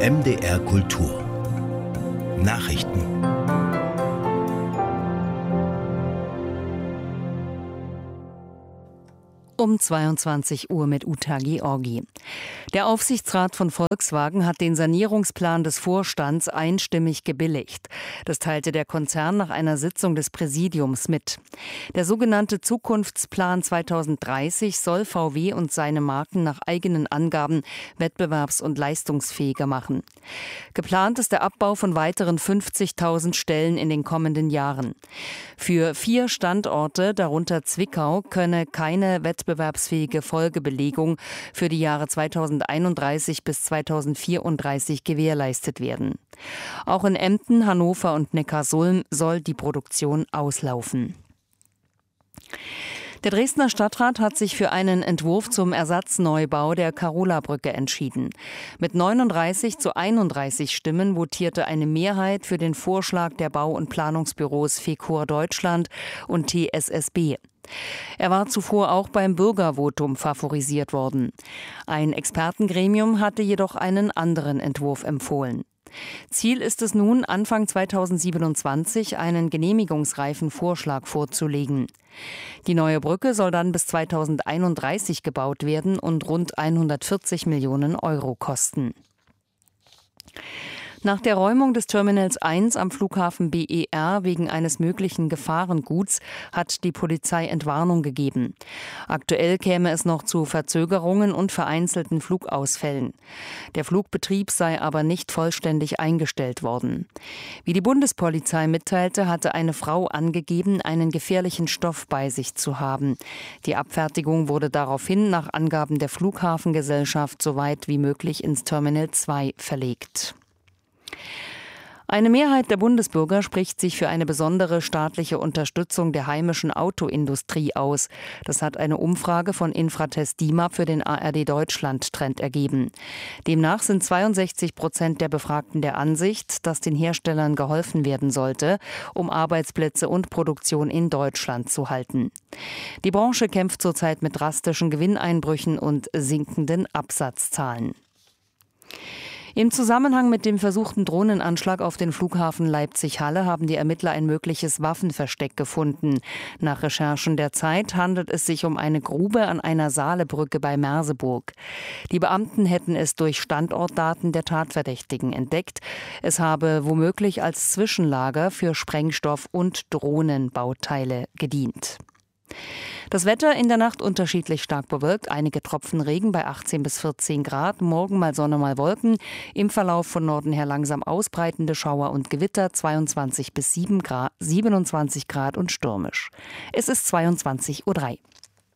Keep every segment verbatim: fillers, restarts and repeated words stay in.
M D R Kultur Nachrichten. Um zweiundzwanzig Uhr mit Uta Georgi. Der Aufsichtsrat von Volkswagen hat den Sanierungsplan des Vorstands einstimmig gebilligt. Das teilte der Konzern nach einer Sitzung des Präsidiums mit. Der sogenannte Zukunftsplan zweitausenddreißig soll V W und seine Marken nach eigenen Angaben wettbewerbs- und leistungsfähiger machen. Geplant ist der Abbau von weiteren fünfzigtausend Stellen in den kommenden Jahren. Für vier Standorte, darunter Zwickau, könne keine wettbewerbsfähige Folgebelegung für die Jahre zweitausendeinunddreißig bis zweitausendvierunddreißig gewährleistet werden. Auch in Emden, Hannover und Neckarsulm soll die Produktion auslaufen. Der Dresdner Stadtrat hat sich für einen Entwurf zum Ersatzneubau der Karola-Brücke entschieden. Mit neununddreißig zu einunddreißig Stimmen votierte eine Mehrheit für den Vorschlag der Bau- und Planungsbüros Fecur Deutschland und T S S B. Er war zuvor auch beim Bürgervotum favorisiert worden. Ein Expertengremium hatte jedoch einen anderen Entwurf empfohlen. Ziel ist es nun, Anfang zweitausendsiebenundzwanzig einen genehmigungsreifen Vorschlag vorzulegen. Die neue Brücke soll dann bis zweitausendeinunddreißig gebaut werden und rund hundertvierzig Millionen Euro kosten. Nach der Räumung des Terminals eins am Flughafen B E R wegen eines möglichen Gefahrenguts hat die Polizei Entwarnung gegeben. Aktuell käme es noch zu Verzögerungen und vereinzelten Flugausfällen. Der Flugbetrieb sei aber nicht vollständig eingestellt worden. Wie die Bundespolizei mitteilte, hatte eine Frau angegeben, einen gefährlichen Stoff bei sich zu haben. Die Abfertigung wurde daraufhin nach Angaben der Flughafengesellschaft so weit wie möglich ins Terminal zwei verlegt. Eine Mehrheit der Bundesbürger spricht sich für eine besondere staatliche Unterstützung der heimischen Autoindustrie aus. Das hat eine Umfrage von Infratest DIMAP für den A R D Deutschland Trend ergeben. Demnach sind zweiundsechzig Prozent der Befragten der Ansicht, dass den Herstellern geholfen werden sollte, um Arbeitsplätze und Produktion in Deutschland zu halten. Die Branche kämpft zurzeit mit drastischen Gewinneinbrüchen und sinkenden Absatzzahlen. Im Zusammenhang mit dem versuchten Drohnenanschlag auf den Flughafen Leipzig-Halle haben die Ermittler ein mögliches Waffenversteck gefunden. Nach Recherchen der Zeit handelt es sich um eine Grube an einer Saalebrücke bei Merseburg. Die Beamten hätten es durch Standortdaten der Tatverdächtigen entdeckt. Es habe womöglich als Zwischenlager für Sprengstoff und Drohnenbauteile gedient. Das Wetter in der Nacht unterschiedlich stark bewölkt. Einige Tropfen Regen bei achtzehn bis vierzehn Grad. Morgen mal Sonne, mal Wolken. Im Verlauf von Norden her langsam ausbreitende Schauer und Gewitter. zweiundzwanzig bis siebenundzwanzig Grad und stürmisch. Es ist zweiundzwanzig Uhr drei.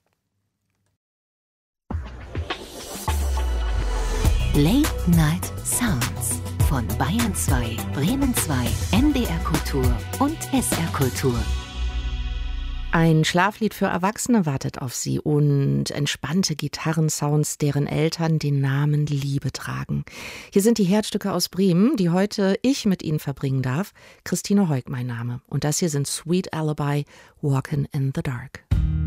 Late Night Sounds von Bayern zwei, Bremen zwei, M D R Kultur und S R Kultur. Ein Schlaflied für Erwachsene wartet auf Sie und entspannte Gitarrensounds, deren Eltern den Namen Liebe tragen. Hier sind die Herzstücke aus Bremen, die heute ich mit Ihnen verbringen darf. Christine Heuk mein Name. Und das hier sind Sweet Alibi, Walkin' in the Dark.